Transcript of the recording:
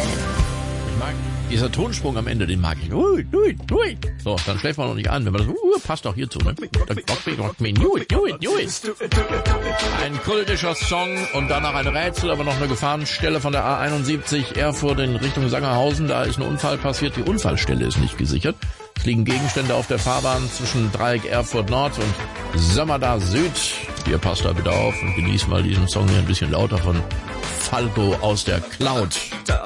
Ich mag dieser Tonsprung am Ende, den mag ich. So, dann schläft man noch nicht an, wenn man das, passt auch hierzu, ne? Ein kultischer Song und danach ein Rätsel, aber noch eine Gefahrenstelle von der A71 Erfurt in Richtung Sangerhausen. Da ist ein Unfall passiert, die Unfallstelle ist nicht gesichert. Es liegen Gegenstände auf der Fahrbahn zwischen Dreieck Erfurt Nord und Sömmerda Süd. Ihr passt da bitte auf und genießt mal diesen Song hier ein bisschen lauter von Falco aus der Cloud.